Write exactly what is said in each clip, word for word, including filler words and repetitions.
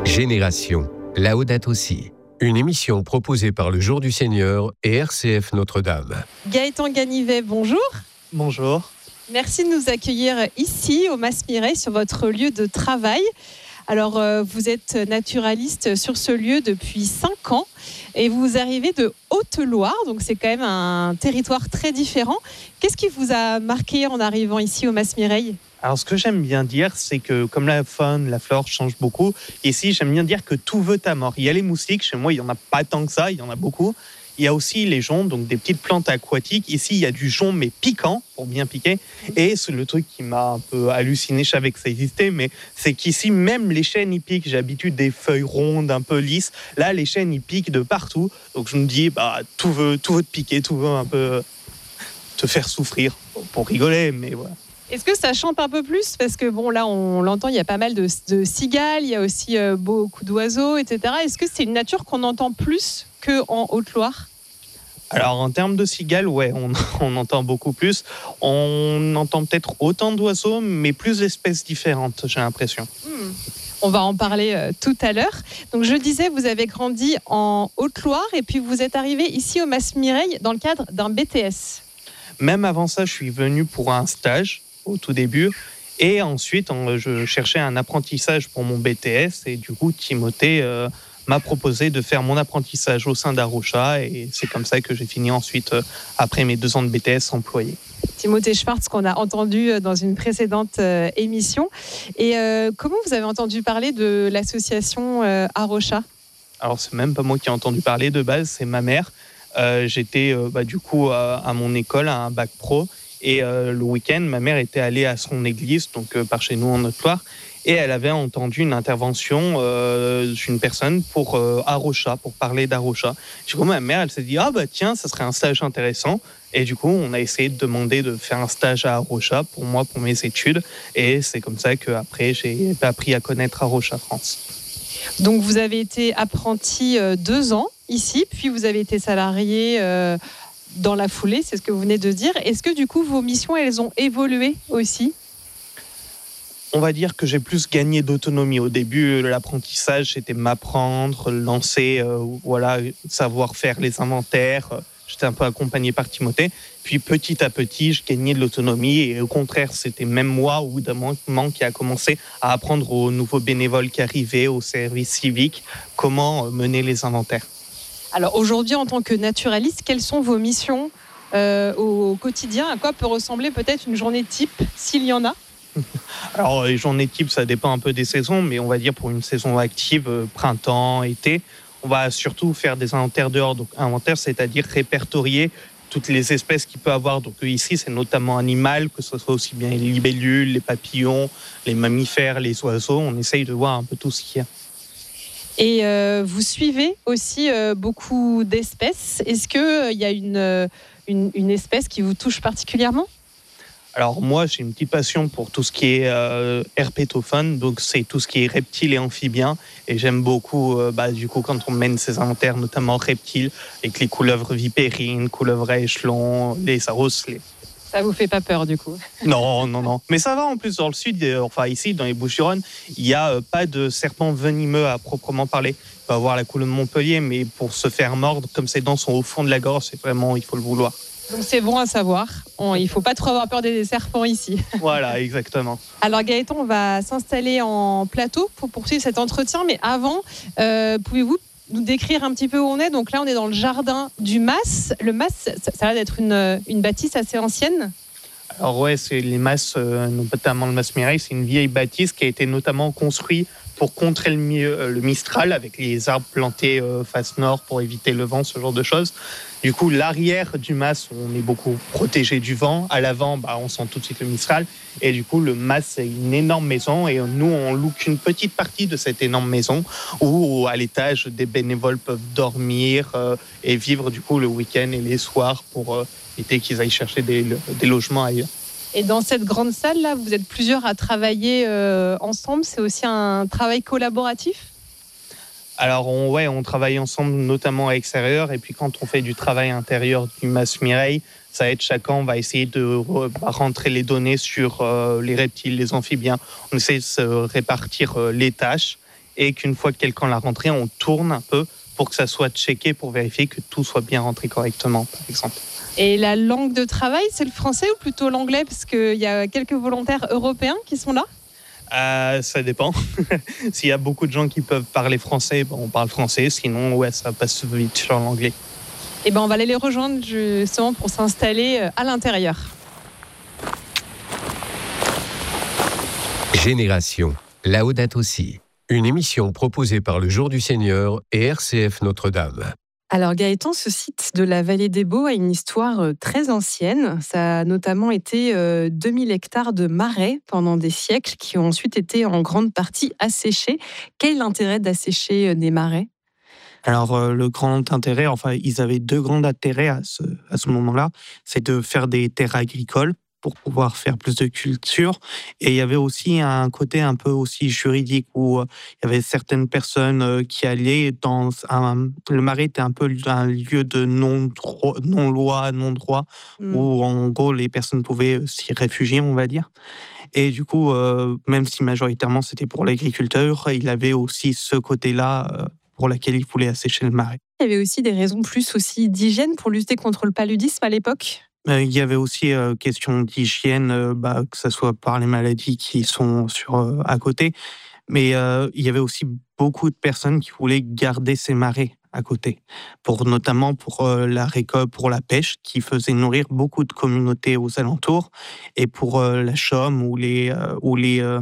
Génération, Laudato Si. Une émission proposée par le Jour du Seigneur et R C F Notre-Dame. Gaëtan Ganivet, bonjour. Bonjour. Merci de nous accueillir ici, au Mas Mireille, sur votre lieu de travail. Alors, euh, vous êtes naturaliste sur ce lieu depuis cinq ans et vous arrivez de Haute-Loire, donc c'est quand même un territoire très différent. Qu'est-ce qui vous a marqué en arrivant ici au Mas Mireille ? Alors, ce que j'aime bien dire, c'est que comme la faune, la flore change beaucoup, ici, j'aime bien dire que tout veut ta mort. Il y a les moustiques, chez moi, il n'y en a pas tant que ça, il y en a beaucoup. Il y a aussi les joncs, donc des petites plantes aquatiques. Ici, il y a du jonc, mais piquant, pour bien piquer. Et c'est le truc qui m'a un peu halluciné, je savais que ça existait, mais c'est qu'ici, même les chênes, ils piquent. J'ai l'habitude des feuilles rondes, un peu lisses. Là, les chênes, ils piquent de partout. Donc, je me dis, bah, tout veut, tout veut te piquer, tout veut un peu te faire souffrir, pour rigoler, mais voilà. Est-ce que ça chante un peu plus ? Parce que bon, là, on l'entend, il y a pas mal de, de cigales, il y a aussi euh, beaucoup d'oiseaux, et cetera. Est-ce que c'est une nature qu'on entend plus qu'en Haute-Loire ? Alors, en termes de cigales, ouais, on, on entend beaucoup plus. On entend peut-être autant d'oiseaux, mais plus d'espèces différentes, j'ai l'impression. Hmm. On va en parler euh, tout à l'heure. Donc, je disais, vous avez grandi en Haute-Loire et puis vous êtes arrivé ici au Mas Mireille dans le cadre d'un B T S. Même avant ça, je suis venu pour un stage au tout début. Et ensuite, on, je cherchais un apprentissage pour mon B T S. Et du coup, Timothée euh, m'a proposé de faire mon apprentissage au sein d'Arocha. Et c'est comme ça que j'ai fini ensuite, euh, après mes deux ans de B T S, employé. Timothée Schwartz, qu'on a entendu dans une précédente euh, émission. Et euh, comment vous avez entendu parler de l'association euh, Arocha ? Alors, c'est même pas moi qui ai entendu parler de base, c'est ma mère. Euh, j'étais euh, bah, du coup à, à mon école, à un bac pro. Et euh, le week-end, ma mère était allée à son église, donc euh, par chez nous en Haute-Loire, et elle avait entendu une intervention euh, d'une personne pour euh, Arocha, pour parler d'Arocha. Du coup, ma mère, elle s'est dit, ah bah tiens, ça serait un stage intéressant. Et du coup, on a essayé de demander de faire un stage à Arocha pour moi, pour mes études. Et c'est comme ça qu'après, j'ai appris à connaître Arocha France. Donc, vous avez été apprenti euh, deux ans ici, puis vous avez été salarié euh, dans la foulée, c'est ce que vous venez de dire. Est-ce que du coup, vos missions, elles ont évolué aussi ? On va dire que j'ai plus gagné d'autonomie. Au début, l'apprentissage, c'était m'apprendre, lancer, euh, voilà, savoir faire les inventaires. J'étais un peu accompagné par Timothée. Puis petit à petit, je gagnais de l'autonomie. Et au contraire, c'était même moi, au bout d'un moment, qui a commencé à apprendre aux nouveaux bénévoles qui arrivaient, au service civique, comment mener les inventaires. Alors aujourd'hui, en tant que naturaliste, quelles sont vos missions euh, au quotidien ? À quoi peut ressembler peut-être une journée type, s'il y en a ? Alors, les journées type, ça dépend un peu des saisons, mais on va dire pour une saison active, printemps, été, on va surtout faire des inventaires dehors. Donc, inventaire, c'est-à-dire répertorier toutes les espèces qu'il peut avoir. Donc, ici, c'est notamment animal, que ce soit aussi bien les libellules, les papillons, les mammifères, les oiseaux. On essaye de voir un peu tout ce qu'il y a. Et euh, vous suivez aussi euh, beaucoup d'espèces. Est-ce qu'il euh, y a une, euh, une, une espèce qui vous touche particulièrement ? Alors moi, j'ai une petite passion pour tout ce qui est euh, herpétofaune, donc c'est tout ce qui est reptiles et amphibiens. Et j'aime beaucoup, euh, bah, du coup, quand on mène ces inventaires, notamment reptiles, avec les couleuvres vipérines, couleuvres à échelons, les saros, les... Ça vous fait pas peur, du coup ? Non, non, non. Mais ça va, en plus, dans le sud, euh, enfin ici, dans les Bouches-du-Rhône, il n'y a euh, pas de serpent venimeux à proprement parler. Il peut avoir la couleur de Montpellier, mais pour se faire mordre, comme ses dents sont au fond de la gorge, c'est vraiment, il faut le vouloir. Donc c'est bon à savoir. On, il ne faut pas trop avoir peur des serpents ici. Voilà, exactement. Alors Gaëtan, on va s'installer en plateau pour poursuivre cet entretien. Mais avant, euh, pouvez-vous nous décrire un petit peu où on est ? Donc là, on est dans le jardin du Mas. Le Mas, ça, ça a l'air d'être une, une bâtisse assez ancienne. Alors ouais, c'est les Mas, euh, notamment le Mas Mireille, c'est une vieille bâtisse qui a été notamment construite pour contrer le, le Mistral avec les arbres plantés euh, face nord pour éviter le vent, ce genre de choses. Du coup, l'arrière du Mas, on est beaucoup protégé du vent. À l'avant, bah, on sent tout de suite le Mistral. Et du coup, le Mas, c'est une énorme maison. Et nous, on loue qu'une petite partie de cette énorme maison où, à l'étage, des bénévoles peuvent dormir euh, et vivre du coup le week-end et les soirs pour euh, éviter qu'ils aillent chercher des, des logements ailleurs. Et dans cette grande salle-là, vous êtes plusieurs à travailler euh, ensemble. C'est aussi un travail collaboratif ? Alors, on, ouais, on travaille ensemble, notamment à l'extérieur. Et puis, quand on fait du travail intérieur du Mas Mireille, ça va être chacun, on va essayer de rentrer les données sur euh, les reptiles, les amphibiens. On essaie de se répartir euh, les tâches. et qu'une fois que quelqu'un l'a rentré, on tourne un peu pour que ça soit checké, pour vérifier que tout soit bien rentré correctement, par exemple. Et la langue de travail, c'est le français ou plutôt l'anglais? Parce qu'il y a quelques volontaires européens qui sont là. Euh, ça dépend. S'il y a beaucoup de gens qui peuvent parler français, bon, on parle français. Sinon, ouais, ça passe vite sur l'anglais. Et ben, on va aller les rejoindre justement pour s'installer à l'intérieur. Génération Laudato Si, une émission proposée par le Jour du Seigneur et R C F Notre-Dame. Alors Gaëtan, ce site de la Vallée des Baux a une histoire très ancienne. Ça a notamment été euh, deux mille hectares de marais pendant des siècles qui ont ensuite été en grande partie asséchés. Quel est l'intérêt d'assécher des marais ? Alors, euh, le grand intérêt, enfin, ils avaient deux grands intérêts à ce, à ce moment-là. C'est de faire des terres agricoles pour pouvoir faire plus de culture. Et il y avait aussi un côté un peu aussi juridique où euh, il y avait certaines personnes euh, qui allaient dans un... Le marais était un peu un lieu de non-loi, non-loi, non-droit, mmh. où en gros, les personnes pouvaient s'y réfugier, on va dire. Et du coup, euh, même si majoritairement c'était pour l'agriculteur, il avait aussi ce côté-là euh, pour lequel il voulait assécher le marais. Il y avait aussi des raisons plus aussi d'hygiène pour lutter contre le paludisme à l'époque ? Euh, il y avait aussi euh, question d'hygiène, euh, bah, que ce soit par les maladies qui sont sur, euh, à côté. Mais euh, il y avait aussi beaucoup de personnes qui voulaient garder ces marais à côté, pour, notamment pour euh, la récolte, pour la pêche, qui faisait nourrir beaucoup de communautés aux alentours, et pour euh, la chaume ou les, euh, ou les, euh,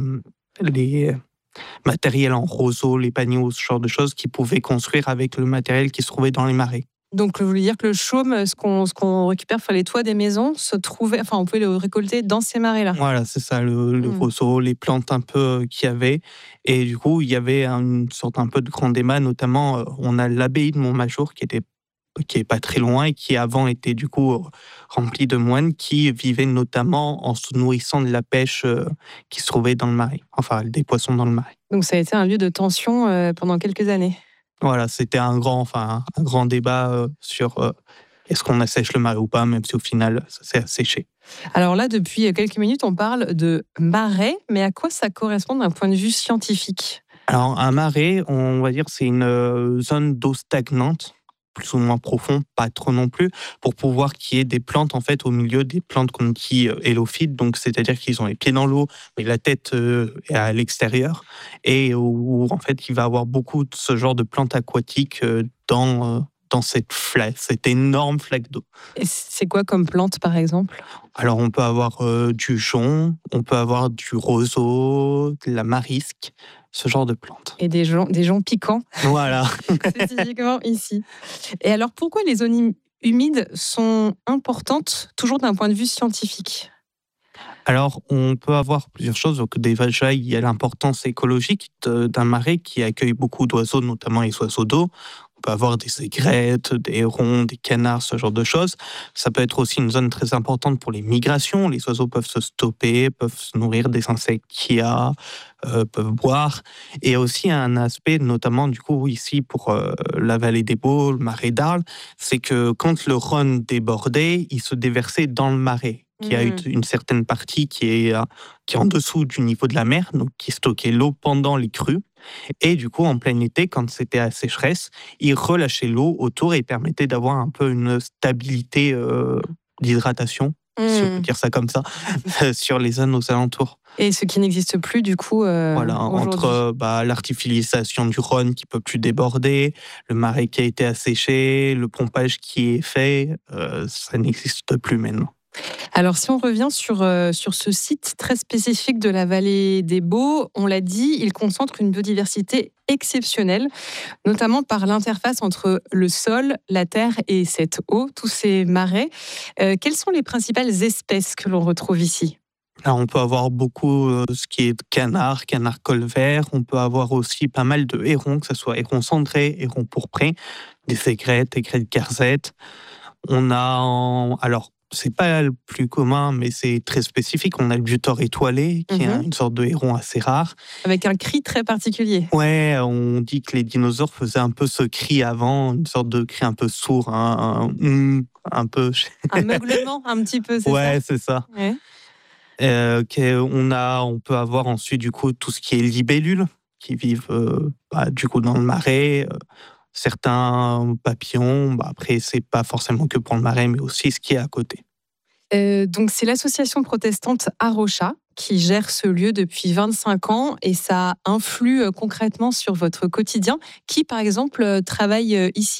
les matériels en roseau, les panneaux, ce genre de choses, qu'ils pouvaient construire avec le matériel qui se trouvait dans les marais. Donc, vous voulez dire que le chaume, ce qu'on, ce qu'on récupère, enfin, les toits des maisons, se trouvait, enfin, on pouvait le récolter dans ces marais-là. Voilà, c'est ça, le, le mmh. roseau, les plantes un peu qu'il y avait. Et du coup, il y avait une sorte un peu de grand débat, notamment, on a l'abbaye de Montmajour qui était qui est pas très loin et qui avant était du coup remplie de moines qui vivaient notamment en se nourrissant de la pêche qui se trouvait dans le marais, enfin des poissons dans le marais. Donc ça a été un lieu de tension pendant quelques années. Voilà, c'était un grand, enfin, un grand débat euh, sur euh, est-ce qu'on assèche le marais ou pas, même si au final, ça s'est asséché. Alors là, depuis quelques minutes, on parle de marais, mais à quoi ça correspond d'un point de vue scientifique ? Alors, un marais, on va dire, c'est une euh, zone d'eau stagnante, plus ou moins profond, pas trop non plus, pour pouvoir qu'il y ait des plantes en fait au milieu des plantes qu'on dit hélophytes, donc c'est-à-dire qu'ils ont les pieds dans l'eau, mais la tête euh, est à l'extérieur, et où en fait il va y avoir beaucoup de ce genre de plantes aquatiques euh, dans euh, dans cette flaque, cette énorme flaque d'eau. Et c'est quoi comme plante par exemple ? Alors on peut avoir euh, du jonc, on peut avoir du roseau, de la marisque, ce genre de plantes. Et des joncs, des joncs piquants. Voilà. Spécifiquement ici. Et alors pourquoi les zones humides sont importantes, toujours d'un point de vue scientifique ? Alors, on peut avoir plusieurs choses. Donc, déjà, il y a l'importance écologique d'un marais qui accueille beaucoup d'oiseaux, notamment les oiseaux d'eau. On peut avoir des aigrettes, des hérons, des canards, ce genre de choses. Ça peut être aussi une zone très importante pour les migrations. Les oiseaux peuvent se stopper, peuvent se nourrir des insectes qu'il y a, euh, peuvent boire. Et aussi un aspect, notamment du coup ici pour euh, la vallée des Baux, le marais d'Arles, c'est que quand le Rhône débordait, il se déversait dans le marais, qui a une certaine partie qui est, qui est en dessous du niveau de la mer, donc qui stockait l'eau pendant les crues. Et du coup, en plein été, quand c'était à sécheresse, il relâchait l'eau autour et permettait d'avoir un peu une stabilité euh, d'hydratation, mmh. si on peut dire ça comme ça, sur les zones aux alentours. Et ce qui n'existe plus, du coup, euh, voilà, entre euh, bah, l'artificialisation du Rhône qui ne peut plus déborder, le marais qui a été asséché, le pompage qui est fait, euh, ça n'existe plus maintenant. Alors, si on revient sur, euh, sur ce site très spécifique de la vallée des Baux, on l'a dit, il concentre une biodiversité exceptionnelle, notamment par l'interface entre le sol, la terre et cette eau, tous ces marais. Euh, quelles sont les principales espèces que l'on retrouve ici ? Alors, on peut avoir beaucoup euh, ce qui est canard, canard colvert. On peut avoir aussi pas mal de hérons, que ce soit hérons cendrés, hérons pourprés, des aigrettes, aigrettes garzettes. On a, en... alors, c'est pas le plus commun, mais c'est très spécifique. On a le butor étoilé, qui mmh. est une sorte de héron assez rare. Avec un cri très particulier. Ouais, on dit que les dinosaures faisaient un peu ce cri avant, une sorte de cri un peu sourd, un, un, un peu... Un meuglement, un petit peu, c'est ouais, ça ? Ouais, c'est ça. Ouais. Euh, on, a, on peut avoir ensuite, du coup, tout ce qui est libellule. qui vivent euh, bah, du coup dans le marais. Euh, certains papillons, bah, après, c'est pas forcément que pour le marais, mais aussi ce qui est à côté. Euh, donc, c'est l'association protestante Arocha qui gère ce lieu depuis vingt-cinq ans et ça influe euh, concrètement sur votre quotidien. Qui, par exemple, euh, travaille euh, ici ?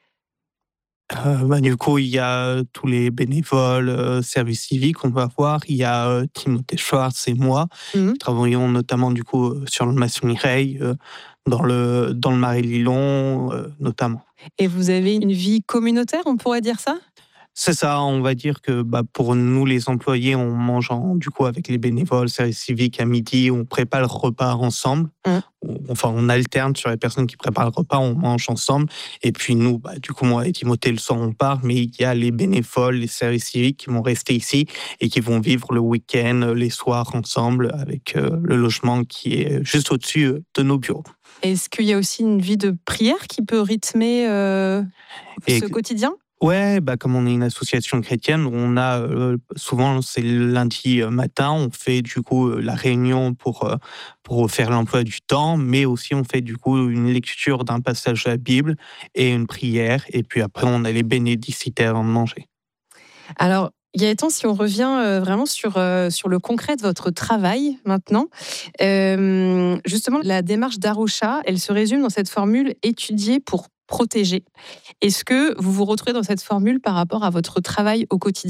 Euh, bah, du coup, il y a tous les bénévoles, euh, services civiques qu'on va voir. Il y a euh, Timothée Schwartz et moi. Mhm. Nous travaillons notamment du coup euh, sur le Mas Mireille, euh, dans le dans le Marais Lilon, euh, notamment. Et vous avez une vie communautaire, on pourrait dire ça ? C'est ça, on va dire que bah, pour nous les employés, on mange en, du coup avec les bénévoles, services civiques à midi, on prépare le repas ensemble. Mmh. Enfin, on alterne sur les personnes qui préparent le repas, on mange ensemble. Et puis nous, bah, du coup, moi et Timothée, le soir, on part, mais il y a les bénévoles, les services civiques qui vont rester ici et qui vont vivre le week-end, les soirs ensemble avec euh, le logement qui est juste au-dessus de nos bureaux. Est-ce qu'il y a aussi une vie de prière qui peut rythmer euh, Et ce quotidien ? Ouais, bah comme on est une association chrétienne, on a euh, souvent c'est le lundi matin, on fait du coup la réunion pour euh, pour faire l'emploi du temps, mais aussi on fait du coup une lecture d'un passage de la Bible et une prière, et puis après on a les bénédicitaires avant de manger. Alors, Gaëtan, si on revient euh, vraiment sur, euh, sur le concret de votre travail maintenant, euh, justement, la démarche d'Arocha, elle se résume dans cette formule étudier pour protéger. Est-ce que vous vous retrouvez dans cette formule par rapport à votre travail au quotidien ?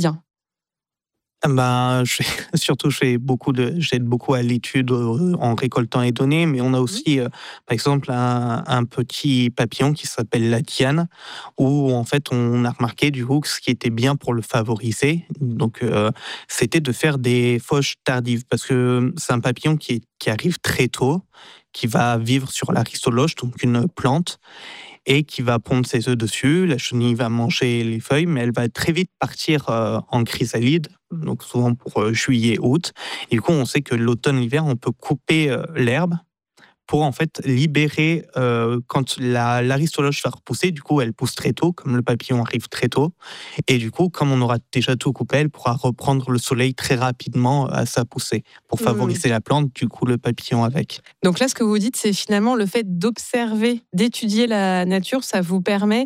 Ben, je fais, surtout, je fais beaucoup de, j'aide beaucoup à l'étude euh, en récoltant les données, mais on a aussi, euh, par exemple, un, un petit papillon qui s'appelle la Diane, où en fait, on a remarqué du coup que ce qui était bien pour le favoriser, donc euh, c'était de faire des fauches tardives, parce que c'est un papillon qui, est, qui arrive très tôt, qui va vivre sur l'aristoloche, donc une plante, et qui va pondre ses œufs dessus. La chenille va manger les feuilles, mais elle va très vite partir euh, en chrysalide, donc souvent pour euh, juillet-août. Et du coup, on sait que l'automne, l'hiver, on peut couper euh, l'herbe pour en fait libérer, euh, quand la, l'aristoloche va repousser, du coup, elle pousse très tôt, comme le papillon arrive très tôt. Et du coup, comme on aura déjà tout coupé, elle pourra reprendre le soleil très rapidement à sa poussée pour favoriser mmh. la plante, du coup, le papillon avec. Donc là, ce que vous dites, c'est finalement le fait d'observer, d'étudier la nature, ça vous permet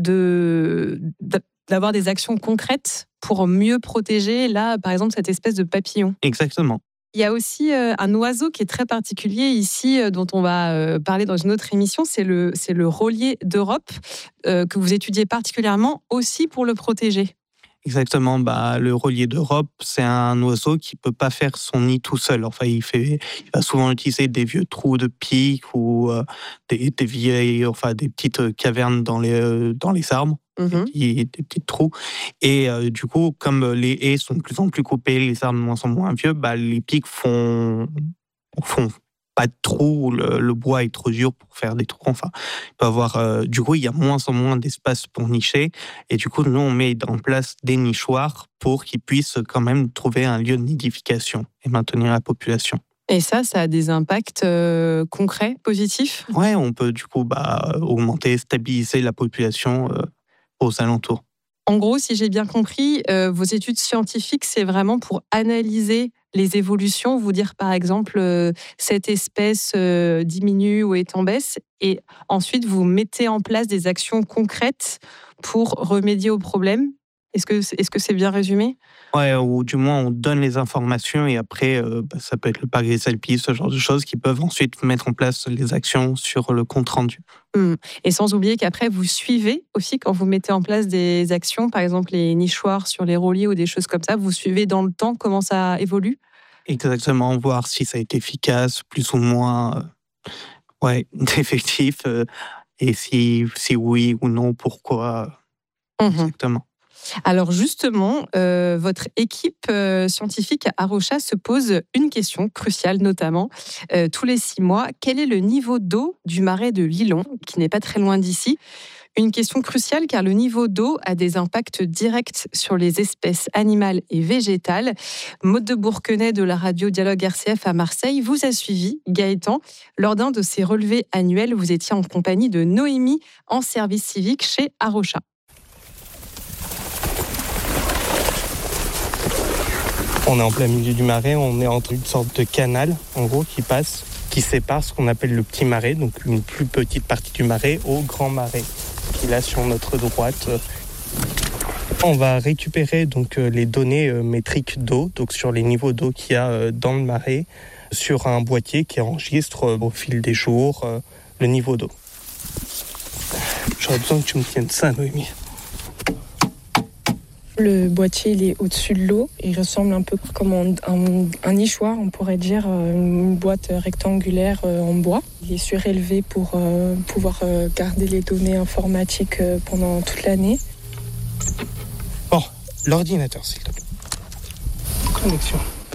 de, d'avoir des actions concrètes pour mieux protéger, là, par exemple, cette espèce de papillon. Exactement. Il y a aussi euh, un oiseau qui est très particulier ici, euh, dont on va euh, parler dans une autre émission, c'est le, c'est le rôlier d'Europe, euh, que vous étudiez particulièrement aussi pour le protéger. Exactement, bah, le rôlier d'Europe, c'est un oiseau qui ne peut pas faire son nid tout seul. Enfin, il, fait, il va souvent utiliser des vieux trous de pique ou euh, des, des vieilles, enfin, des petites cavernes dans les, euh, dans les arbres. Mmh. Des, petits, des petits trous. Et euh, du coup, comme les haies sont de plus en plus coupées, les arbres de moins en moins vieux, bah, les pics font, font pas de trous, le, le bois est trop dur pour faire des trous. Enfin, il peut avoir, euh, du coup, il y a moins en moins d'espace pour nicher. Et du coup, nous, on met en place des nichoirs pour qu'ils puissent quand même trouver un lieu de nidification et maintenir la population. Et ça, ça a des impacts euh, concrets, positifs ? Ouais, on peut du coup bah, augmenter, stabiliser la population euh, aux alentours. En gros, si j'ai bien compris, euh, vos études scientifiques, c'est vraiment pour analyser les évolutions, vous dire par exemple euh, cette espèce euh, diminue ou est en baisse, et ensuite vous mettez en place des actions concrètes pour remédier au problème. Est-ce que, est-ce que c'est bien résumé ? Ouais, ou du moins on donne les informations et après euh, bah, ça peut être le parc des Alpilles, ce genre de choses qui peuvent ensuite mettre en place les actions sur le compte rendu. Mmh. Et sans oublier qu'après vous suivez aussi quand vous mettez en place des actions, par exemple les nichoirs sur les rôliers ou des choses comme ça, vous suivez dans le temps comment ça évolue ? Exactement, voir si ça a été efficace, plus ou moins euh, ouais, effectif, euh, et si, si oui ou non, pourquoi mmh. exactement. Alors justement, euh, votre équipe euh, scientifique à Arocha se pose une question cruciale, notamment euh, tous les six mois. Quel est le niveau d'eau du marais de Lilon, qui n'est pas très loin d'ici ? Une question cruciale car le niveau d'eau a des impacts directs sur les espèces animales et végétales. Maude de Bourquenay de la radio Dialogue R C F à Marseille vous a suivi, Gaëtan. Lors d'un de ces relevés annuels, vous étiez en compagnie de Noémie en service civique chez Arocha. On est en plein milieu du marais, on est entre une sorte de canal, en gros, qui passe. qui sépare ce qu'on appelle le petit marais, donc une plus petite partie du marais, au grand marais, qui est là sur notre droite. On va récupérer donc les données métriques d'eau, donc sur les niveaux d'eau qu'il y a dans le marais, sur un boîtier qui enregistre au fil des jours le niveau d'eau. J'aurais besoin que tu me tiennes ça, Noémie. Le boîtier, il est au-dessus de l'eau. Il ressemble un peu comme un, un, un nichoir, on pourrait dire, une boîte rectangulaire en bois. Il est surélevé pour euh, pouvoir garder les données informatiques pendant toute l'année. Bon, l'ordinateur, s'il te plaît. Connexion.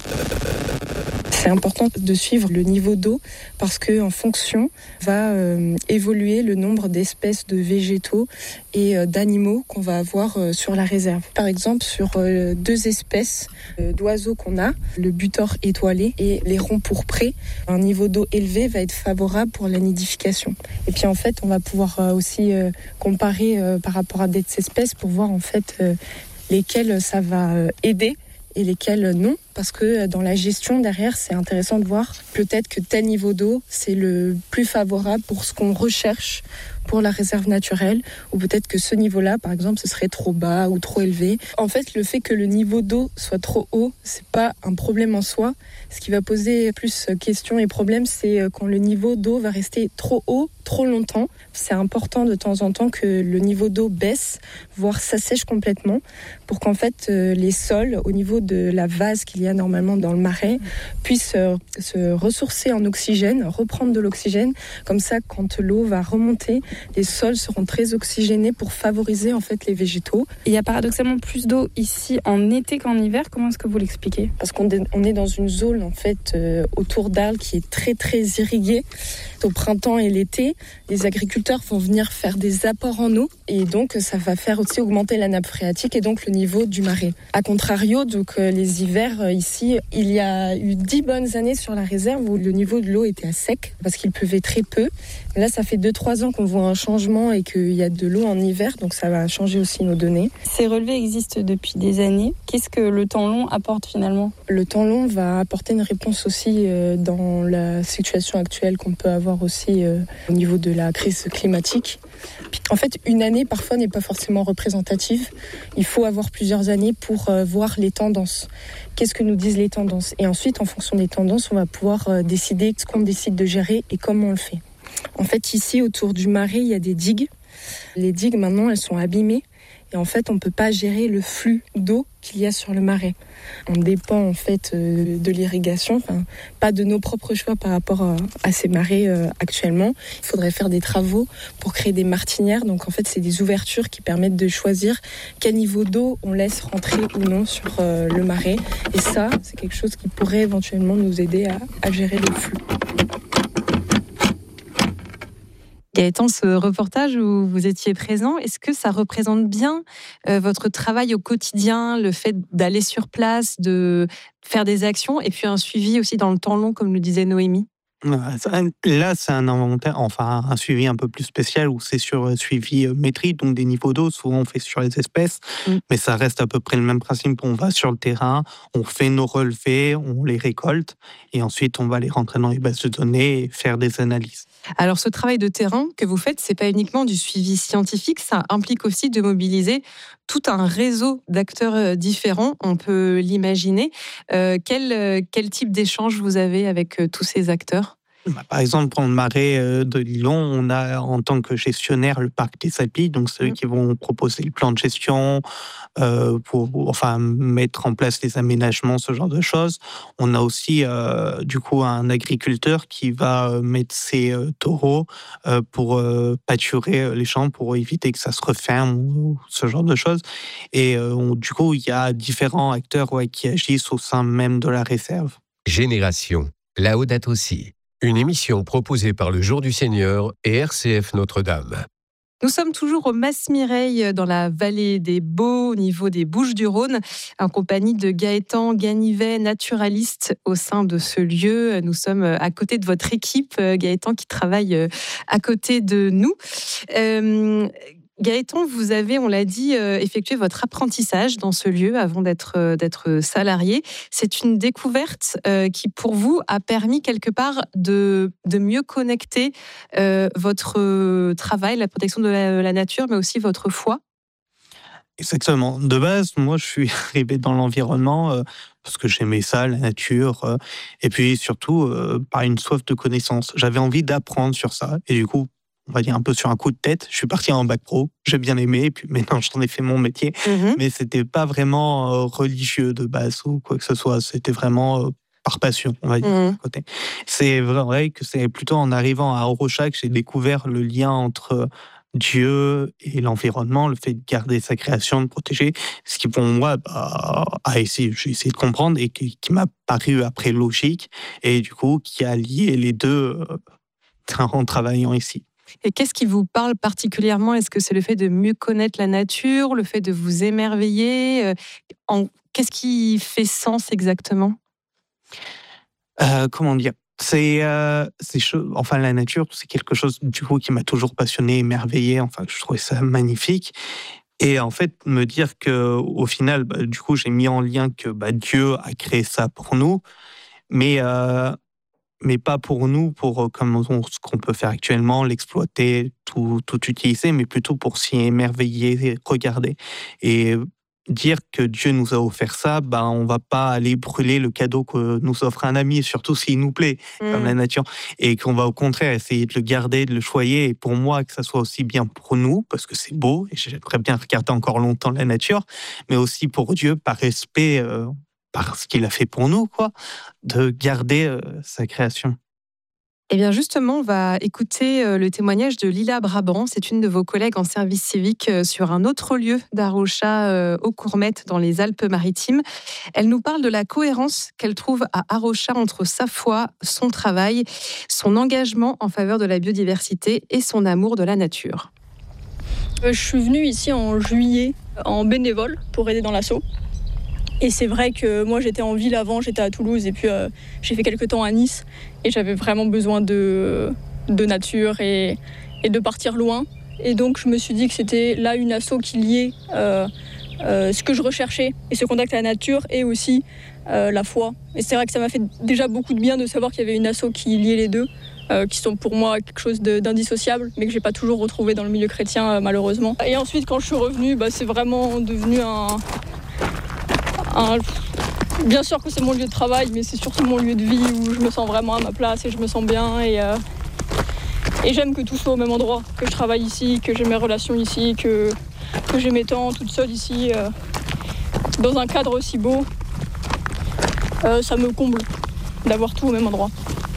C'est important de suivre le niveau d'eau parce qu'en fonction va euh, évoluer le nombre d'espèces de végétaux et euh, d'animaux qu'on va avoir euh, sur la réserve. Par exemple, sur euh, deux espèces euh, d'oiseaux qu'on a, le butor étoilé et les ronds pourprés, un niveau d'eau élevé va être favorable pour la nidification. Et puis en fait, on va pouvoir euh, aussi euh, comparer euh, par rapport à d'autres espèces pour voir en fait euh, lesquelles ça va euh, aider et lesquels non, parce que dans la gestion derrière, c'est intéressant de voir peut-être que tel niveau d'eau, c'est le plus favorable pour ce qu'on recherche pour la réserve naturelle, ou peut-être que ce niveau-là, par exemple, ce serait trop bas ou trop élevé. En fait, le fait que le niveau d'eau soit trop haut, c'est pas un problème en soi. Ce qui va poser plus questions et problèmes, c'est quand le niveau d'eau va rester trop haut, trop longtemps. C'est important de temps en temps que le niveau d'eau baisse, voire s'assèche complètement, pour qu'en fait, les sols, au niveau de la vase qu'il y a normalement dans le marais, puissent se ressourcer en oxygène, reprendre de l'oxygène. Comme ça, quand l'eau va remonter, les sols seront très oxygénés pour favoriser en fait les végétaux. Il y a paradoxalement plus d'eau ici en été qu'en hiver. Comment est-ce que vous l'expliquez ? Parce qu'on est dans une zone en fait euh, autour d'Arles qui est très très irriguée. Au printemps et l'été, les agriculteurs vont venir faire des apports en eau et donc ça va faire aussi augmenter la nappe phréatique et donc le niveau du marais. A contrario, donc euh, les hivers euh, ici, il y a eu dix bonnes années sur la réserve où le niveau de l'eau était à sec parce qu'il pleuvait très peu. Mais là, ça fait deux trois ans qu'on voit un changement et qu'il y a de l'eau en hiver, donc ça va changer aussi nos données. Ces relevés existent depuis des années. Qu'est-ce que le temps long apporte finalement ? Le temps long va apporter une réponse aussi euh, dans la situation actuelle qu'on peut avoir aussi euh, au niveau de la crise climatique. Puis, en fait, une année parfois n'est pas forcément représentative. Il faut avoir plusieurs années pour euh, voir les tendances. Qu'est-ce que nous disent les tendances ? Et ensuite, en fonction des tendances, on va pouvoir euh, décider ce qu'on décide de gérer et comment on le fait. En fait, ici, autour du marais, il y a des digues. Les digues, maintenant, elles sont abîmées. Et en fait, on ne peut pas gérer le flux d'eau qu'il y a sur le marais. On dépend, en fait, euh, de l'irrigation, enfin, pas de nos propres choix par rapport à, à ces marais euh, actuellement. Il faudrait faire des travaux pour créer des martinières. Donc, en fait, c'est des ouvertures qui permettent de choisir quel niveau d'eau on laisse rentrer ou non sur euh, le marais. Et ça, c'est quelque chose qui pourrait éventuellement nous aider à, à gérer le flux. Gaëtan, ce reportage où vous étiez présent, est-ce que ça représente bien euh, votre travail au quotidien, le fait d'aller sur place, de faire des actions et puis un suivi aussi dans le temps long, comme le disait Noémie ? Là, c'est un inventaire, enfin un suivi un peu plus spécial où c'est sur suivi métrique, donc des niveaux d'eau. Souvent, on fait sur les espèces, mmh. mais ça reste à peu près le même principe. On va sur le terrain, on fait nos relevés, on les récolte et ensuite on va les rentrer dans les bases de données et faire des analyses. Alors, ce travail de terrain que vous faites, c'est pas uniquement du suivi scientifique, ça implique aussi de mobiliser tout un réseau d'acteurs différents, on peut l'imaginer. Euh, quel, quel type d'échange vous avez avec tous ces acteurs ? Par exemple, pour le marais de Lyon, on a en tant que gestionnaire le parc des Alpilles, donc ceux mmh. qui vont proposer le plan de gestion, euh, pour enfin mettre en place les aménagements, ce genre de choses. On a aussi euh, du coup un agriculteur qui va mettre ses euh, taureaux euh, pour euh, pâturer les champs, pour éviter que ça se referme ou ce genre de choses. Et euh, on, du coup, il y a différents acteurs ouais, qui agissent au sein même de la réserve. Génération, Laudato Si. Une émission proposée par le Jour du Seigneur et R C F Notre-Dame. Nous sommes toujours au Mas-Mireille, dans la vallée des Baux, au niveau des Bouches-du-Rhône, en compagnie de Gaëtan Ganivet, naturaliste au sein de ce lieu. Nous sommes à côté de votre équipe, Gaëtan, qui travaille à côté de nous. Euh, Gaëtan, vous avez, on l'a dit, euh, effectué votre apprentissage dans ce lieu avant d'être, euh, d'être salarié. C'est une découverte euh, qui, pour vous, a permis quelque part de, de mieux connecter euh, votre travail, la protection de la, la nature, mais aussi votre foi. Exactement. De base, moi, je suis arrivé dans l'environnement euh, parce que j'aimais ça, la nature, euh, et puis surtout euh, par une soif de connaissance. J'avais envie d'apprendre sur ça, et du coup, on va dire un peu sur un coup de tête, je suis parti en bac pro. J'ai bien aimé, et puis maintenant, j'en ai fait mon métier. Mmh. Mais c'était pas vraiment euh, religieux de base ou quoi que ce soit. C'était vraiment euh, par passion, on va dire. Mmh. Côté. C'est vrai que c'est plutôt en arrivant à Arocha que j'ai découvert le lien entre Dieu et l'environnement, le fait de garder sa création, de protéger, ce qui pour moi bah, a essayé, j'ai essayé de comprendre et qui, qui m'a paru après logique et du coup qui a lié les deux euh, en travaillant ici. Et qu'est-ce qui vous parle particulièrement ? Est-ce que c'est le fait de mieux connaître la nature, le fait de vous émerveiller ? en... Qu'est-ce qui fait sens exactement ? euh, Comment dire ? C'est, euh, c'est cho- enfin la nature, c'est quelque chose du coup qui m'a toujours passionné, émerveillé. Enfin, je trouvais ça magnifique. Et en fait, me dire que au final, bah, du coup, j'ai mis en lien que bah, Dieu a créé ça pour nous, mais euh, mais pas pour nous, pour comme on, ce qu'on peut faire actuellement, l'exploiter, tout tout utiliser, mais plutôt pour s'y émerveiller, regarder. Et dire que Dieu nous a offert ça, ben on va pas aller brûler le cadeau que nous offre un ami, surtout s'il nous plaît, mmh. comme la nature, et qu'on va au contraire essayer de le garder, de le choyer, et pour moi que ça soit aussi bien pour nous, parce que c'est beau, et j'aimerais bien regarder encore longtemps la nature, mais aussi pour Dieu, par respect, euh, par ce qu'il a fait pour nous, quoi, de garder euh, sa création. Eh bien justement, on va écouter le témoignage de Lila Brabant. C'est une de vos collègues en service civique sur un autre lieu d'Arocha, aux Courmettes, dans les Alpes-Maritimes. Elle nous parle de la cohérence qu'elle trouve à Arocha entre sa foi, son travail, son engagement en faveur de la biodiversité et son amour de la nature. Je suis venue ici en juillet en bénévole pour aider dans l'asso. Et c'est vrai que moi j'étais en ville avant, j'étais à Toulouse et puis euh, j'ai fait quelques temps à Nice et j'avais vraiment besoin de, de nature et, et de partir loin. Et donc je me suis dit que c'était là une asso qui liait euh, euh, ce que je recherchais et ce contact à la nature et aussi euh, la foi. Et c'est vrai que ça m'a fait déjà beaucoup de bien de savoir qu'il y avait une asso qui liait les deux, euh, qui sont pour moi quelque chose de, d'indissociable, mais que j'ai pas toujours retrouvé dans le milieu chrétien euh, malheureusement. Et ensuite quand je suis revenue, bah, c'est vraiment devenu un... Un, bien sûr que c'est mon lieu de travail, mais c'est surtout mon lieu de vie où je me sens vraiment à ma place et je me sens bien. Et, euh, et j'aime que tout soit au même endroit, que je travaille ici, que j'ai mes relations ici, que, que j'ai mes temps toute seule ici, euh, dans un cadre aussi beau. Euh, ça me comble d'avoir tout au même endroit.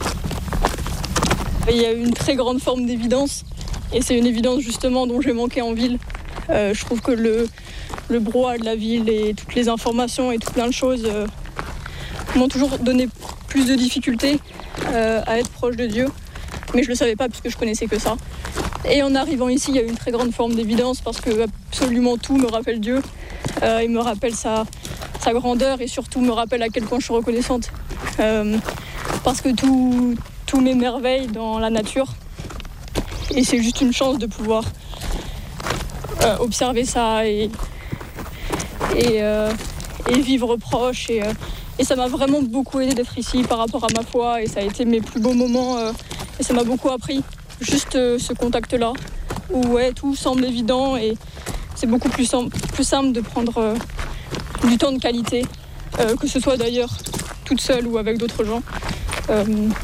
Et il y a une très grande forme d'évidence, et c'est une évidence justement dont j'ai manqué en ville. Euh, je trouve que le... Le brouhaha de la ville et toutes les informations et tout plein de choses euh, m'ont toujours donné plus de difficultés euh, à être proche de Dieu. Mais je ne le savais pas puisque je connaissais que ça. Et en arrivant ici, il y a une très grande forme d'évidence parce que absolument tout me rappelle Dieu. Euh, il me rappelle sa, sa grandeur et surtout me rappelle à quel point je suis reconnaissante. Euh, parce que tout, tout m'émerveille dans la nature. Et c'est juste une chance de pouvoir euh, observer ça et... Et, euh, et vivre proche et, euh, et ça m'a vraiment beaucoup aidé d'être ici par rapport à ma foi et ça a été mes plus beaux moments euh, et ça m'a beaucoup appris juste euh, ce contact là où ouais, tout semble évident et c'est beaucoup plus simple, plus simple de prendre euh, du temps de qualité euh, que ce soit d'ailleurs toute seule ou avec d'autres gens. Euh,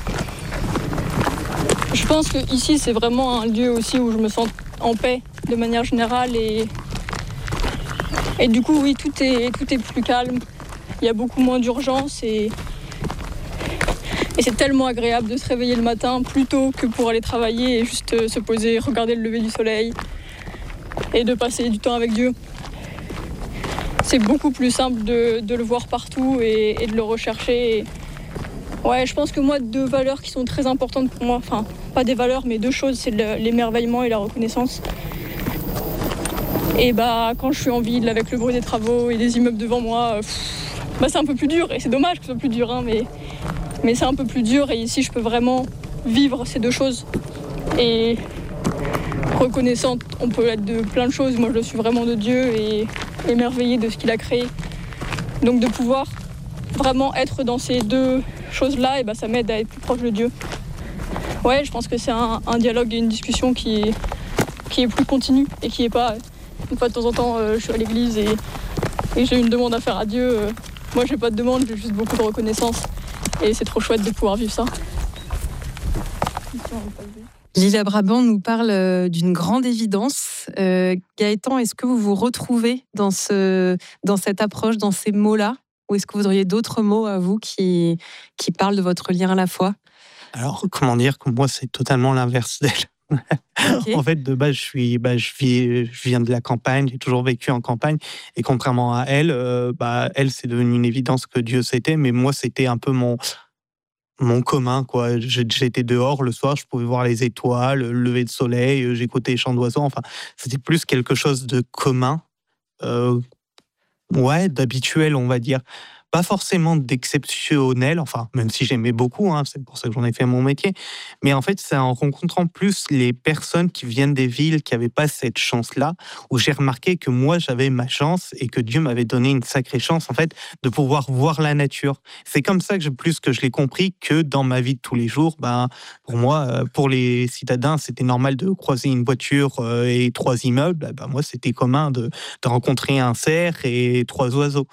je pense que ici c'est vraiment un lieu aussi où je me sens en paix de manière générale et Et du coup, oui, tout est, tout est plus calme. Il y a beaucoup moins d'urgence et, et c'est tellement agréable de se réveiller le matin plus tôt que pour aller travailler et juste se poser, regarder le lever du soleil et de passer du temps avec Dieu. C'est beaucoup plus simple de, de le voir partout et, et de le rechercher. Et ouais, je pense que moi, deux valeurs qui sont très importantes pour moi, enfin, pas des valeurs, mais deux choses, c'est le, l'émerveillement et la reconnaissance. Et bah, quand je suis en ville avec le bruit des travaux et des immeubles devant moi, pff, bah, c'est un peu plus dur. Et c'est dommage que ce soit plus dur, hein, mais, mais c'est un peu plus dur. Et ici, je peux vraiment vivre ces deux choses. Et reconnaissante, on peut être de plein de choses. Moi, je le suis vraiment de Dieu et émerveillée de ce qu'il a créé. Donc de pouvoir vraiment être dans ces deux choses-là, et ben, ça m'aide à être plus proche de Dieu. Ouais, je pense que c'est un, un dialogue et une discussion qui est, qui est plus continue et qui est pas... Une fois de temps en temps, euh, je suis à l'église et, et j'ai une demande à faire à Dieu. Euh, moi, j'ai pas de demande, j'ai juste beaucoup de reconnaissance. Et c'est trop chouette de pouvoir vivre ça. Lila Brabant nous parle d'une grande évidence. Euh, Gaëtan, est-ce que vous vous retrouvez dans, ce, dans cette approche, dans ces mots-là? Ou est-ce que vous auriez d'autres mots à vous qui, qui parlent de votre lien à la foi? Alors, comment dire que moi, c'est totalement l'inverse d'elle. Okay. En fait, de base, je suis, bah, je vis, je viens de la campagne. J'ai toujours vécu en campagne. Et contrairement à elle, euh, bah, elle, c'est devenu une évidence que Dieu c'était. Mais moi, c'était un peu mon, mon commun, quoi. J'étais dehors le soir, je pouvais voir les étoiles, le lever de soleil, j'écoutais les chants d'oiseaux. Enfin, c'était plus quelque chose de commun, euh, ouais, d'habituel, on va dire. Pas forcément d'exceptionnel, enfin, même si j'aimais beaucoup, hein, c'est pour ça que j'en ai fait mon métier. Mais en fait, c'est en rencontrant plus les personnes qui viennent des villes qui n'avaient pas cette chance-là, où j'ai remarqué que moi, j'avais ma chance et que Dieu m'avait donné une sacrée chance, en fait, de pouvoir voir la nature. C'est comme ça que je, plus que je l'ai compris que dans ma vie de tous les jours, ben, pour moi, pour les citadins, c'était normal de croiser une voiture et trois immeubles. Ben, moi, c'était commun de, de rencontrer un cerf et trois oiseaux.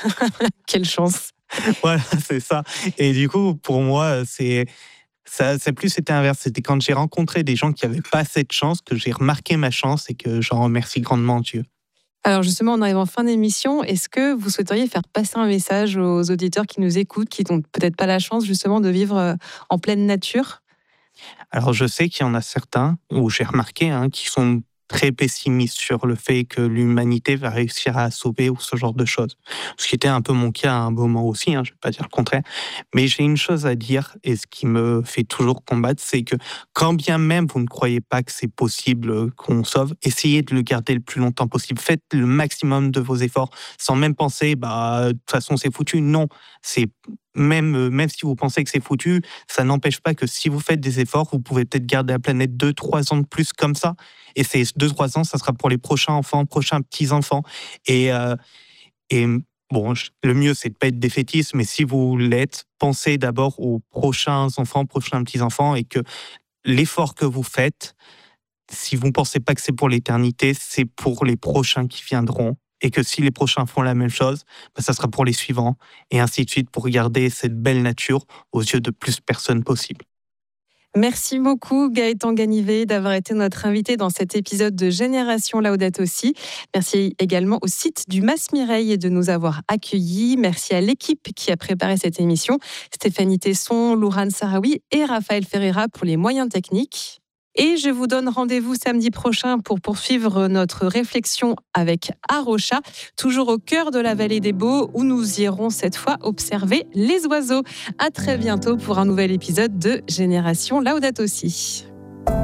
Quelle chance. Voilà, c'est ça. Et du coup, pour moi, c'est ça, c'est plus c'était inverse. C'était quand j'ai rencontré des gens qui n'avaient pas cette chance que j'ai remarqué ma chance et que j'en remercie grandement Dieu. Alors justement, on arrive en fin d'émission. Est-ce que vous souhaiteriez faire passer un message aux auditeurs qui nous écoutent, qui n'ont peut-être pas la chance justement de vivre en pleine nature? Alors je sais qu'il y en a certains, où j'ai remarqué, hein, qui sont très pessimiste sur le fait que l'humanité va réussir à sauver ou ce genre de choses. Ce qui était un peu mon cas à un moment aussi, hein, je ne vais pas dire le contraire. Mais j'ai une chose à dire, et ce qui me fait toujours combattre, c'est que quand bien même vous ne croyez pas que c'est possible qu'on sauve, essayez de le garder le plus longtemps possible. Faites le maximum de vos efforts, sans même penser, bah, de toute façon c'est foutu. Non, c'est... Même, même si vous pensez que c'est foutu, ça n'empêche pas que si vous faites des efforts, vous pouvez peut-être garder la planète deux trois ans de plus comme ça. Et ces deux trois ans, ça sera pour les prochains enfants, prochains petits-enfants. Et, euh, et bon, le mieux, c'est de ne pas être défaitiste, mais si vous l'êtes, pensez d'abord aux prochains enfants, prochains petits-enfants, et que l'effort que vous faites, si vous ne pensez pas que c'est pour l'éternité, c'est pour les prochains qui viendront. Et que si les prochains font la même chose, ben ça sera pour les suivants, et ainsi de suite, pour garder cette belle nature aux yeux de plus de personnes possible. Merci beaucoup Gaëtan Ganivet d'avoir été notre invité dans cet épisode de Génération Laudato Si. Merci également au site du Mas Mireille de nous avoir accueillis. Merci à l'équipe qui a préparé cette émission, Stéphanie Tesson, Lourane Sarawi et Raphaël Ferreira pour les moyens techniques. Et je vous donne rendez-vous samedi prochain pour poursuivre notre réflexion avec Arocha, toujours au cœur de la vallée des Baux, où nous irons cette fois observer les oiseaux. À très bientôt pour un nouvel épisode de Génération Laudato Si.